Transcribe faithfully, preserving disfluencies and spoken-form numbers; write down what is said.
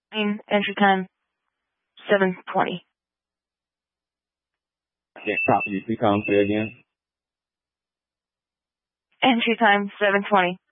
mean, entry time, seven twenty. I can't copy you. Please come say again. Entry time, seven twenty.